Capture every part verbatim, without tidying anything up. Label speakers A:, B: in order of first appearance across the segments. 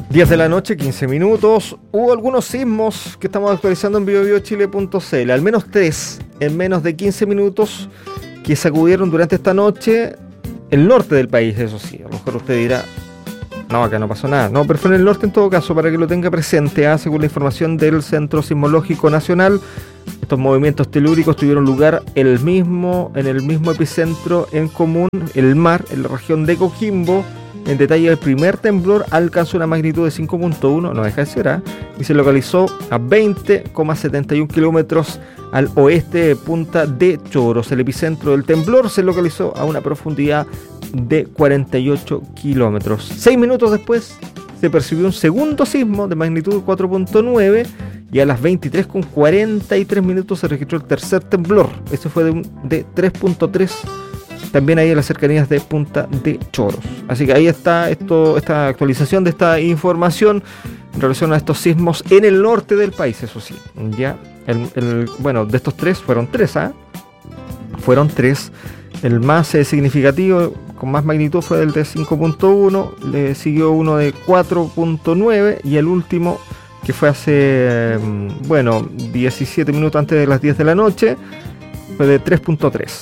A: diez de la noche, quince minutos. Hubo algunos sismos que estamos actualizando en bio bio chile punto c l. Al menos tres en menos de quince minutos que sacudieron durante esta noche el norte del país, eso sí. A lo mejor usted dirá, no, acá no pasó nada. No, pero fue en el norte en todo caso, para que lo tenga presente. ¿eh? Según la información del Centro Sismológico Nacional, estos movimientos telúricos tuvieron lugar el mismo, en el mismo epicentro en común, el mar, en la región de Coquimbo. En detalle, el primer temblor alcanzó una magnitud de cinco punto uno, no deja de ser, ¿eh? y se localizó a veinte coma setenta y uno kilómetros al oeste de Punta de Choros. El epicentro del temblor se localizó a una profundidad de cuarenta y ocho kilómetros. Seis minutos después se percibió un segundo sismo de magnitud cuatro punto nueve y a las veintitrés con cuarenta y tres minutos se registró el tercer temblor. Este fue de, un, de tres punto tres, también ahí en las cercanías de Punta de Choros. Así que ahí está esto, esta actualización de esta información en relación a estos sismos en el norte del país, eso sí. Ya, el, el, bueno, de estos tres fueron tres, ¿ah? ¿eh? Fueron tres. El más eh, significativo, con más magnitud, fue el de cinco punto uno, le siguió uno de cuatro punto nueve y el último, que fue hace, bueno, diecisiete minutos antes de las diez de la noche, fue de tres punto tres.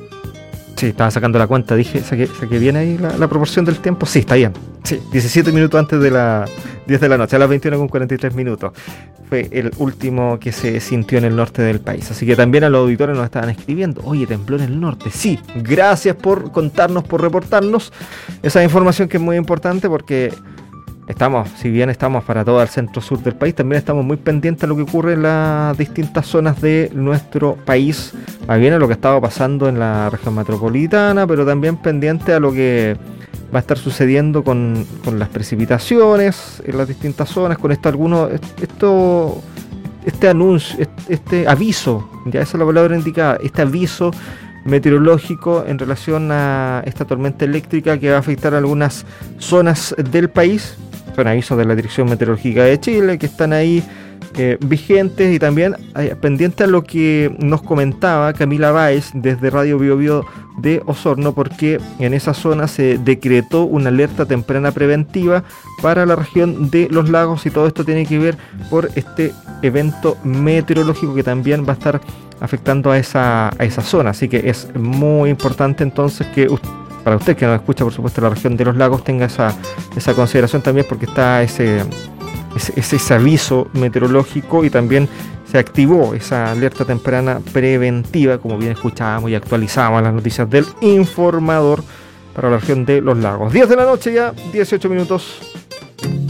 A: Sí, estaba sacando la cuenta, dije, saqué, saqué bien ahí la, la proporción del tiempo. Sí, está bien. Sí, diecisiete minutos antes de las diez de la noche, a las veintiuna con cuarenta y tres minutos. Fue el último que se sintió en el norte del país. Así que también a los auditores nos estaban escribiendo, oye, tembló en el norte. Sí, gracias por contarnos, por reportarnos esa información que es muy importante, porque estamos, si bien estamos para todo el centro sur del país, también estamos muy pendientes a lo que ocurre en las distintas zonas de nuestro país, más bien a lo que estaba pasando en la región metropolitana, pero también pendiente a lo que va a estar sucediendo con, con las precipitaciones en las distintas zonas, con esto algunos, esto, este anuncio, este, este aviso, ya esa es la palabra indicada, este aviso meteorológico en relación a esta tormenta eléctrica que va a afectar a algunas zonas del país. Son avisos de la Dirección Meteorológica de Chile que están ahí eh, vigentes, y también eh, pendiente a lo que nos comentaba Camila Báez desde Radio Bio Bio de Osorno, porque en esa zona se decretó una alerta temprana preventiva para la región de los lagos, y todo esto tiene que ver por este evento meteorológico que también va a estar afectando a esa, a esa zona. Así que es muy importante entonces que usted, para usted que nos escucha, por supuesto, la región de los lagos, tenga esa, esa consideración también, porque está ese, ese, ese aviso meteorológico, y también se activó esa alerta temprana preventiva, como bien escuchábamos y actualizábamos las noticias del informador para la región de los lagos. diez de la noche ya, dieciocho minutos.